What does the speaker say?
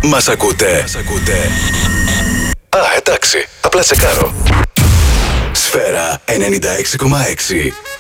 Μας ακούτε? Α, εντάξει. Απλά τσεκάρω. Σφαίρα 96,6.